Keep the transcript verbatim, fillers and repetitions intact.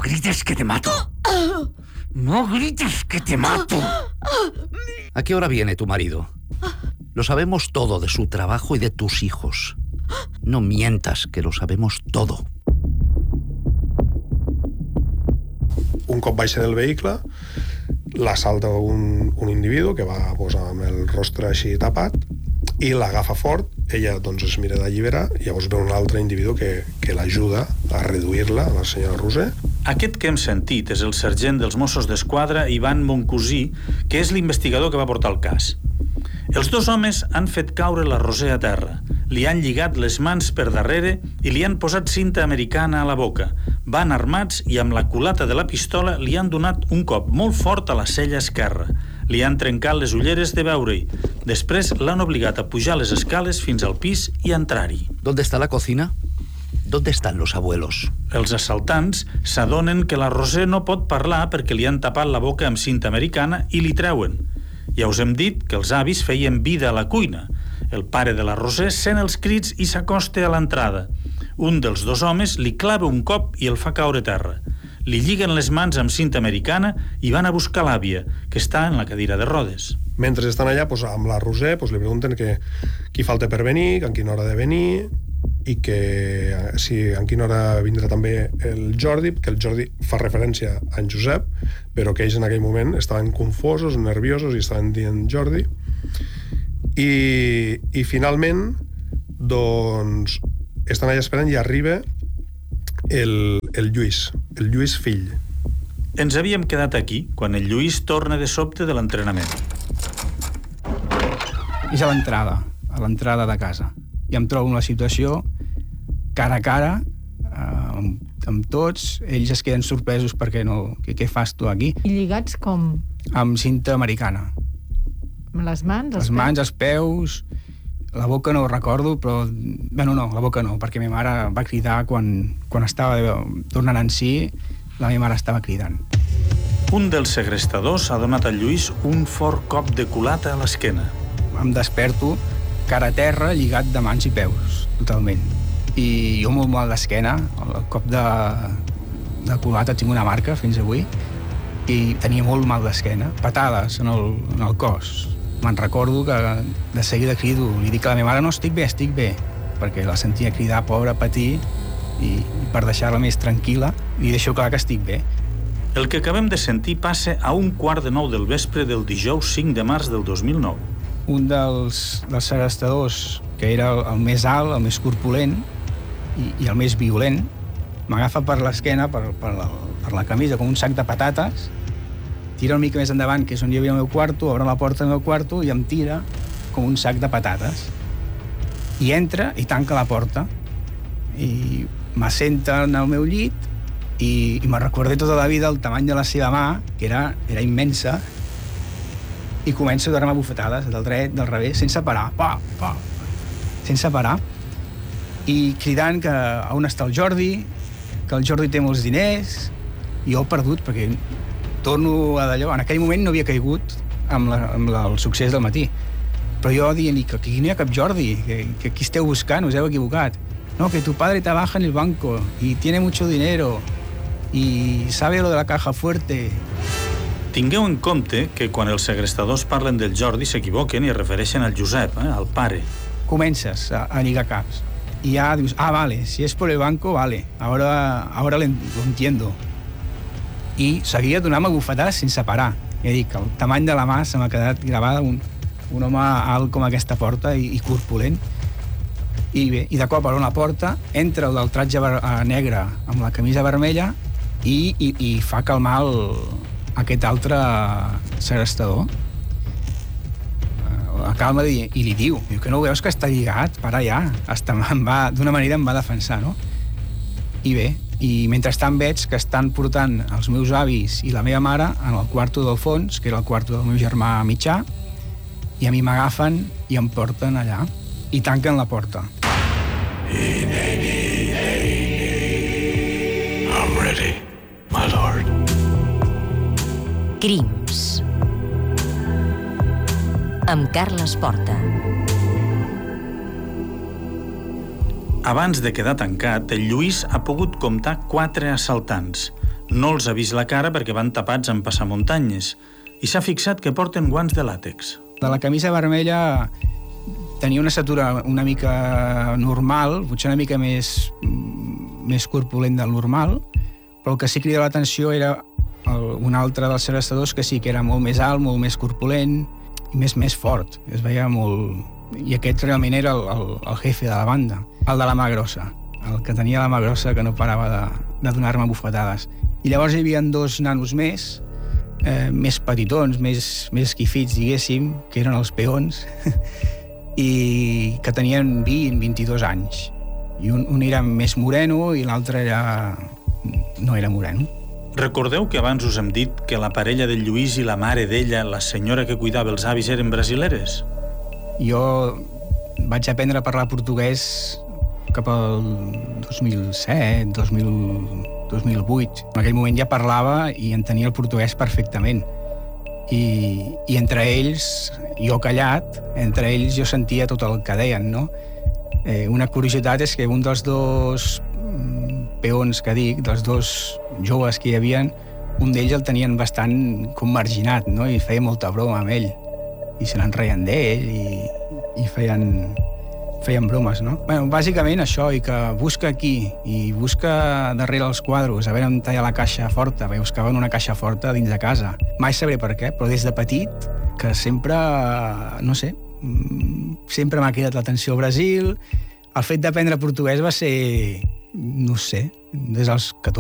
grites que te mato. No grites que te mato. ¿A qué hora viene tu marido? Lo sabemos todo de su trabajo y de tus hijos. No mientas, que lo sabemos todo. Un cop baixa del vehicle, l'assalta un, un individu que va posar amb el rostre així tapat i l'agafa fort. Ella doncs es mira d'alliberar i llavors ve un altre individu que, que l'ajuda a reduir-la, la senyora Roser. Aquest que hem sentit és el sergent dels Mossos d'Esquadra, Ivan Moncusí, que és l'investigador que va portar el cas. Els dos homes han fet caure la Roser a terra, li han lligat les mans per darrere i li han posat cinta americana a la boca. Van armats i amb la culata de la pistola li han donat un cop molt fort a la cella esquerra. Li han trencat les ulleres de veure-hi. Després l'han obligat a pujar les escales fins al pis i a entrar-hi. ¿Dónde está la cocina? ¿Dónde están los abuelos? Els assaltants s'adonen que la Roser no pot parlar perquè li han tapat la boca amb cinta americana i li treuen. Ja us hem dit que els avis feien vida a la cuina. El pare de la Roser sent els crits i s'acosta a l'entrada. Un dels dos homes li clava un cop i el fa caure a terra. Li lliguen les mans amb cinta americana i van a buscar l'àvia, que està en la cadira de rodes. Mentre estan allà, doncs, amb la Roser, doncs, li pregunten que qui falta per venir, en quina hora ha de venir, i que si en quina hora vindrà també el Jordi, que el Jordi fa referència a en Josep, però que ells en aquell moment estaven confosos, nerviosos i estaven dient Jordi. I, i finalment, doncs, estan allà esperant i arriba el, el Lluís, el Lluís fill. Ens havíem quedat aquí quan el Lluís torna de sobte de l'entrenament. És a l'entrada, a l'entrada de casa. I em trobo en una situació cara a cara eh, amb, amb tots. Ells es queden sorpresos perquè no... Què, què fas tu aquí? I lligats com? Amb cinta americana. Amb les mans, els les mans, els peus... La boca no ho recordo, però... Bueno, no, la boca no, perquè ma mare va cridar quan, quan estava tornant en si, la meva mare estava cridant. Un dels segrestadors ha donat al Lluís un fort cop de culata a l'esquena. Em desperto cara a terra, lligat de mans i peus, totalment. I jo molt mal d'esquena, el cop de, de culata tinc una marca fins avui, i tenia molt mal d'esquena, patades en el, en el cos. Me'n recordo que de seguida crido, li dic a la meva mare no estic bé, estic bé, perquè la sentia cridar, pobra, patir, i, i per deixar-la més tranquil·la, li deixo clar que estic bé. El que acabem de sentir passa a un quart de nou del vespre del dijous cinc de març del dos mil nou. Un dels, dels segrestadors, que era el, el més alt, el més corpulent i, i el més violent, m'agafa per l'esquena, per, per, la, per la camisa, com un sac de patates, tira una mica més endavant, que és on hi havia el meu quarto, obre la porta del meu quarto i em tira com un sac de patates. I entra i tanca la porta. I m'assenta en el meu llit i, i me recordé tota la vida el tamany de la seva mà, que era, era immensa, i comença a donar-me bufetades del dret, del revés, sense parar, pa, pa, sense parar, i cridant que on està el Jordi, que el Jordi té molts diners, i jo perdut, perquè torno a d'allò. En aquell moment no havia caigut amb, la, amb la, el succés del matí. Però jo dient que aquí no hi ha cap Jordi, que, que aquí esteu buscant, us heu equivocat. No, que tu padre trabaja en el banco y tiene mucho dinero y sabe lo de la caja fuerte. Tingueu en compte que quan els segrestadors parlen del Jordi s'equivoquen i es refereixen al Josep, eh, al pare. Comences a, a lligar caps. Y ya dius, ah, vale, si es por el banco, vale, ahora, ahora lo entiendo. I seguia donant-me bufetades sense parar. Ja dic, el tamany de la mà se m'ha quedat gravada, un, un home alt com aquesta porta i, i corpulent. I bé, i de cop obre una porta, entra el del tratge ver, negre amb la camisa vermella i, i, i fa calmar el, aquest altre segrestador. La calma i, i li diu, diu que no ho veus que està lligat? Para ja. Hasta em va, d'una manera em va defensar, no? I bé, i mentrestant veig que estan portant els meus avis i la meva mare en el quarto del fons, que era el quarto del meu germà mitjà, i a mi m'agafen i em porten allà i tanquen la porta. I'm ready, my lord. Crims amb Carles Porta. Abans de quedar tancat, el Lluís ha pogut comptar quatre assaltants. No els ha vist la cara perquè van tapats amb passamuntanyes i s'ha fixat que porten guants de làtex. De la camisa vermella tenia una estatura una mica normal, potser una mica més, més corpulent del normal, però el que sí crida l'atenció era el, un altre dels segrestadors que sí que era molt més alt, molt més corpulent i més, més fort. Es veia molt... I aquest realment era el, el, el jefe de la banda, el de la mà grossa, el que tenia la mà grossa que no parava de, de donar-me bufetades. I llavors hi havia dos nanos més, eh, més petitons, més, més esquifits, diguéssim, que eren els peons, i que tenien vint, vint-i-dos anys. I un, un era més moreno i l'altre era... no era moreno. Recordeu que abans us hem dit que la parella del Lluís i la mare d'ella, la senyora que cuidava els avis, eren brasileres? Jo vaig aprendre a parlar portuguès cap al dos mil set, dos mil, dos mil vuit. En aquell moment ja parlava i entenia el portuguès perfectament. I, i entre ells, jo callat, entre ells jo sentia tot el que deien, no? Eh, una curiositat és que un dels dos peons que dic, dels dos joves que hi havia, un d'ells el tenien bastant com marginat, no? I feia molta broma amb ell. I se n'enreien d'ell i, i feien, feien bromes, no? Bueno, bàsicament això, i que busca aquí i busca darrere els quadros, a veure on talla la caixa forta, perquè buscaven una caixa forta dins de casa. Mai sabré per què, però des de petit, que sempre, no sé, sempre m'ha cridat l'atenció al Brasil. El fet d'aprendre portuguès va ser, no sé, des dels catorze